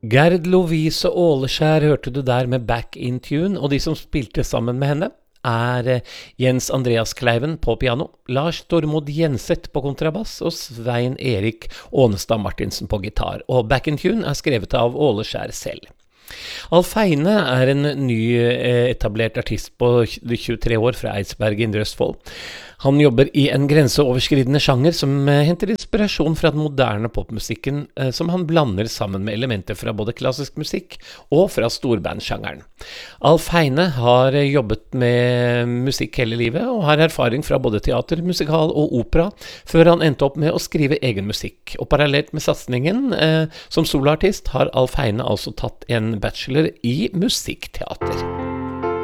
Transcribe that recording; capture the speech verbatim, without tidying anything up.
Gerd Lovise Åleskjær hørte du der med Back in Tune, og de som spilte sammen med henne er eh, Jens Andreas Kleiven på piano, Lars Tormod Jenseth på kontrabass og Svein Erik Ånestad Martinsen på gitar. Og Back in Tune er skrevet av Åleskjær selv. Alf Heine er en ny eh, etablert artist på tjuetre år fra Eidsberg i Indre Østfold. Han jobber i en grenseoverskridende sjanger som eh, henter inspirasjon fra den moderne popmusikken eh, som han blander sammen med elementer fra både klassisk musikk og fra storbandsjangeren. Alf Heine har eh, jobbet med musikk hele livet og har erfaring fra både teater, musikal og opera, før han endte opp med å skrive egen musikk. Og parallelt med satsningen eh, som soloartist har Alf Heine altså tatt en bachelor i musikkteater.